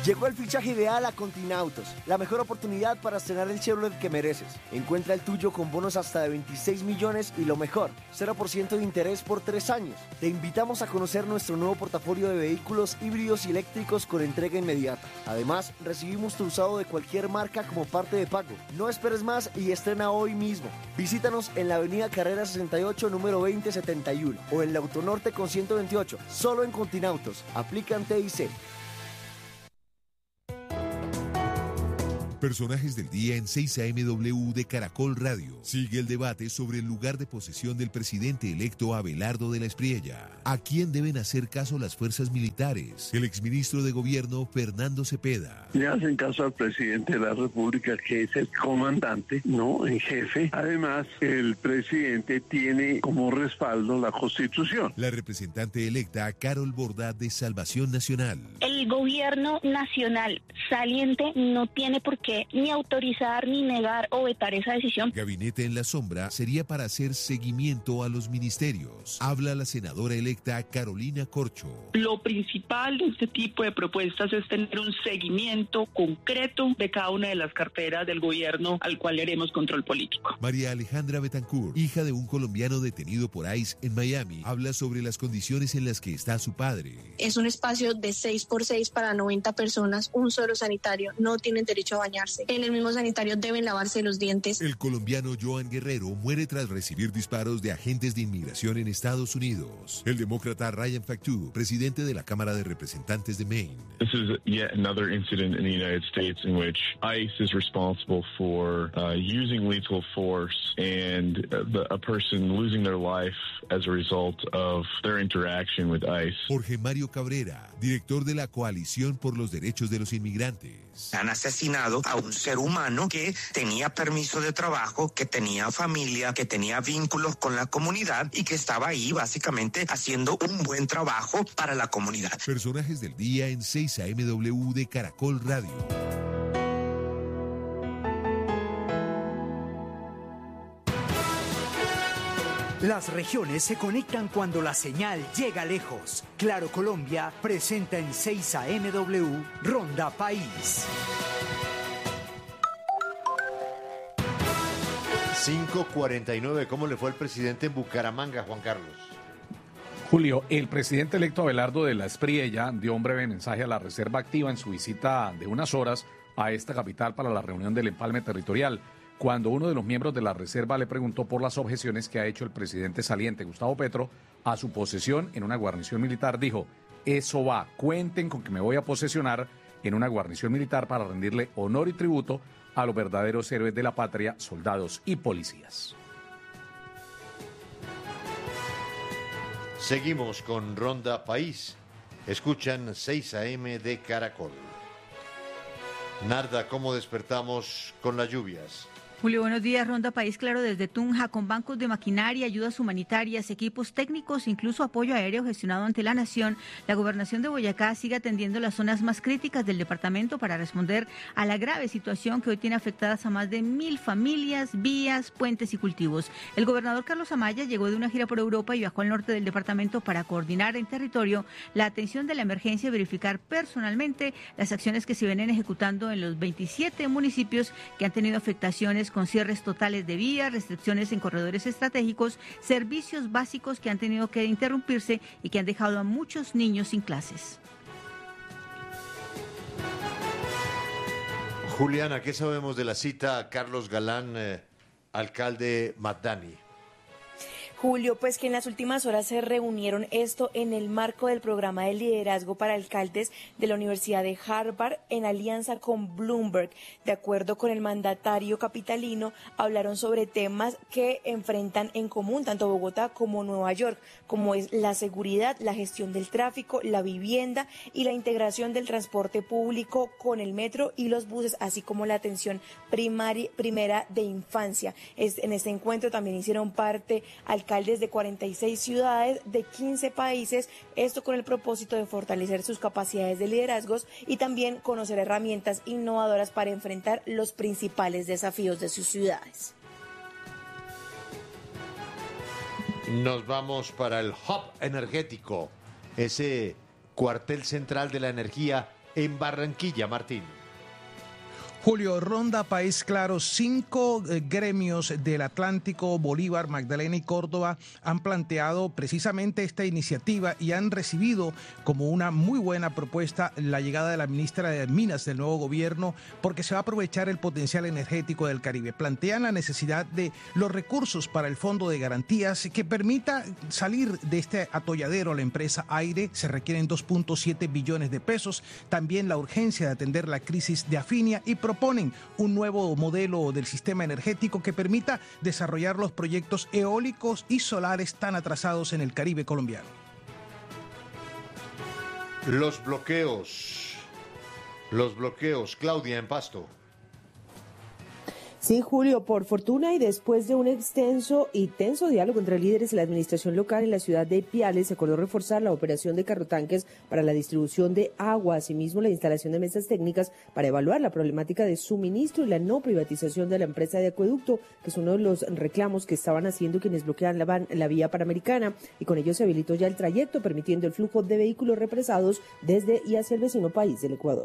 Llegó el fichaje ideal a Continautos, la mejor oportunidad para estrenar el Chevrolet que mereces. Encuentra el tuyo con bonos hasta de 26 millones y lo mejor, 0% de interés por 3 años. Te invitamos a conocer nuestro nuevo portafolio de vehículos híbridos y eléctricos con entrega inmediata. Además, recibimos tu usado de cualquier marca como parte de pago. No esperes más y estrena hoy mismo. Visítanos en la avenida Carrera 68, número 2071 o en la Autonorte con 128, solo en Continautos. Aplican TIC. Personajes del día en 6am de Caracol Radio. Sigue el debate sobre el lugar de posesión del presidente electo Abelardo de la Espriella. ¿A quién deben hacer caso las fuerzas militares? El exministro de Gobierno Fernando Cepeda. Le hacen caso al presidente de la República, que es el comandante, no en jefe. Además, el presidente tiene como respaldo la Constitución. La representante electa Carol Bordat de Salvación Nacional. El gobierno nacional saliente no tiene por qué ni autorizar, ni negar o vetar esa decisión. Gabinete en la sombra sería para hacer seguimiento a los ministerios. Habla la senadora electa Carolina Corcho. Lo principal de este tipo de propuestas es tener un seguimiento concreto de cada una de las carteras del gobierno al cual le haremos control político. María Alejandra Betancourt, hija de un colombiano detenido por ICE en Miami, habla sobre las condiciones en las que está su padre. Es un espacio de 6x6 para 90 personas, un solo sanitario, no tienen derecho a bañarse. En el mismo sanitario deben lavarse los dientes. El colombiano Joan Guerrero muere tras recibir disparos de agentes de inmigración en Estados Unidos. El demócrata Ryan Factu, presidente de la Cámara de Representantes de Maine. This is yet another incident in the United States in which ICE is responsible for using lethal force and a person losing their life as a result of their interaction with ICE. Jorge Mario Cabrera, director de la Coalición por los Derechos de los Inmigrantes. Han asesinado a un ser humano que tenía permiso de trabajo, que tenía familia, que tenía vínculos con la comunidad y que estaba ahí básicamente haciendo un buen trabajo para la comunidad. Personajes del día en 6am de Caracol Radio. Las regiones se conectan cuando la señal llega lejos. Claro Colombia presenta en 6amw Ronda País. 5:49. ¿Cómo le fue al presidente en Bucaramanga, Juan Carlos? Julio, el presidente electo Abelardo de la Espriella dio un breve mensaje a la Reserva Activa en su visita de unas horas a esta capital para la reunión del empalme territorial. Cuando uno de los miembros de la Reserva le preguntó por las objeciones que ha hecho el presidente saliente Gustavo Petro a su posesión en una guarnición militar, dijo: eso va, cuenten con que me voy a posesionar en una guarnición militar para rendirle honor y tributo a los verdaderos héroes de la patria, soldados y policías. Seguimos con Ronda País. Escuchan 6am de Caracol. Narda, ¿cómo despertamos con las lluvias? Julio, buenos días. Ronda País Claro desde Tunja, con bancos de maquinaria, ayudas humanitarias, equipos técnicos, incluso apoyo aéreo gestionado ante la Nación. La Gobernación de Boyacá sigue atendiendo las zonas más críticas del departamento para responder a la grave situación que hoy tiene afectadas a más de 1.000 familias, vías, puentes y cultivos. El gobernador Carlos Amaya llegó de una gira por Europa y viajó al norte del departamento para coordinar en territorio la atención de la emergencia y verificar personalmente las acciones que se vienen ejecutando en los 27 municipios que han tenido afectaciones con cierres totales de vías, restricciones en corredores estratégicos, servicios básicos que han tenido que interrumpirse y que han dejado a muchos niños sin clases. Juliana, ¿qué sabemos de la cita a Carlos Galán, alcalde Maddani? Julio, pues que en las últimas horas se reunieron esto en el marco del programa de liderazgo para alcaldes de la Universidad de Harvard en alianza con Bloomberg. De acuerdo con el mandatario capitalino, hablaron sobre temas que enfrentan en común tanto Bogotá como Nueva York, como es la seguridad, la gestión del tráfico, la vivienda y la integración del transporte público con el metro y los buses, así como la atención primera de infancia. En este encuentro también hicieron parte alcaldes de 46 ciudades de 15 países, esto con el propósito de fortalecer sus capacidades de liderazgos y también conocer herramientas innovadoras para enfrentar los principales desafíos de sus ciudades. Nos vamos para el hub energético, ese cuartel central de la energía en Barranquilla, Martín. Julio, Ronda País Claro, 5 gremios del Atlántico, Bolívar, Magdalena y Córdoba han planteado precisamente esta iniciativa y han recibido como una muy buena propuesta la llegada de la ministra de Minas del nuevo gobierno, porque se va a aprovechar el potencial energético del Caribe. Plantean la necesidad de los recursos para el Fondo de Garantías que permita salir de este atolladero a la empresa Aire. Se requieren 2.7 billones de pesos. También la urgencia de atender la crisis de Afinia y proponen un nuevo modelo del sistema energético que permita desarrollar los proyectos eólicos y solares tan atrasados en el Caribe colombiano. Los bloqueos, Claudia, en Pasto. Sí, Julio, por fortuna y después de un extenso y tenso diálogo entre líderes de la administración local en la ciudad de Ipiales, se acordó reforzar la operación de carrotanques para la distribución de agua, asimismo la instalación de mesas técnicas para evaluar la problemática de suministro y la no privatización de la empresa de acueducto, que es uno de los reclamos que estaban haciendo quienes bloquean la vía panamericana, y con ello se habilitó ya el trayecto, permitiendo el flujo de vehículos represados desde y hacia el vecino país del Ecuador.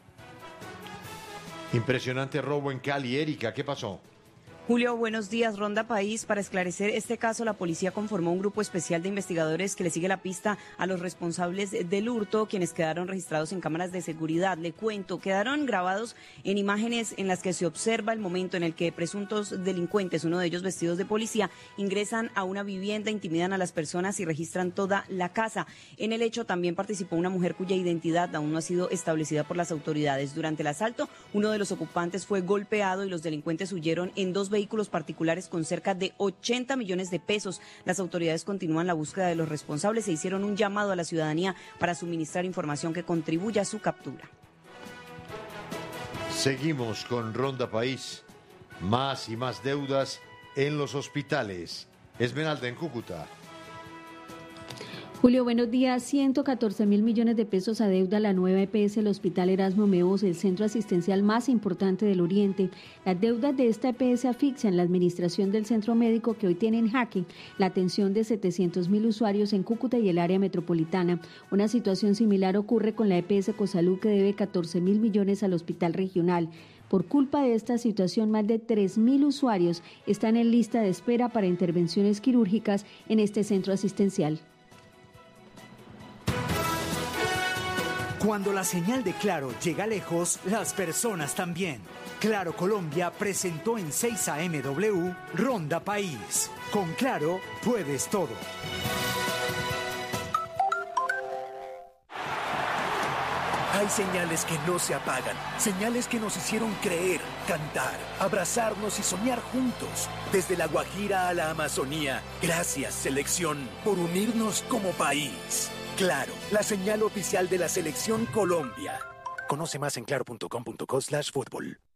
Impresionante robo en Cali. Erika, ¿qué pasó? Julio, buenos días. Ronda País. Para esclarecer este caso, la policía conformó un grupo especial de investigadores que le sigue la pista a los responsables del hurto, quienes quedaron registrados en cámaras de seguridad. Le cuento, quedaron grabados en imágenes en las que se observa el momento en el que presuntos delincuentes, uno de ellos vestidos de policía, ingresan a una vivienda, intimidan a las personas y registran toda la casa. En el hecho también participó una mujer cuya identidad aún no ha sido establecida por las autoridades. Durante el asalto, uno de los ocupantes fue golpeado y los delincuentes huyeron en 2 vehículos particulares con cerca de 80 millones de pesos. Las autoridades continúan la búsqueda de los responsables e hicieron un llamado a la ciudadanía para suministrar información que contribuya a su captura. Seguimos con Ronda País. Más y más deudas en los hospitales. Esmeralda, en Cúcuta. Julio, buenos días. 114.000 millones de pesos adeuda la nueva EPS del Hospital Erasmo Meos, el centro asistencial más importante del Oriente. Las deudas de esta EPS asfixian la administración del centro médico, que hoy tiene en jaque la atención de 700.000 usuarios en Cúcuta y el área metropolitana. Una situación similar ocurre con la EPS Cosalud, que debe 14.000 millones al hospital regional. Por culpa de esta situación, más de 3.000 usuarios están en lista de espera para intervenciones quirúrgicas en este centro asistencial. Cuando la señal de Claro llega lejos, las personas también. Claro Colombia presentó en 6 AM Ronda País. Con Claro puedes todo. Hay señales que no se apagan, señales que nos hicieron creer, cantar, abrazarnos y soñar juntos. Desde la Guajira a la Amazonía, gracias, selección, por unirnos como país. Claro, la señal oficial de la Selección Colombia. Conoce más en claro.com.co/fútbol.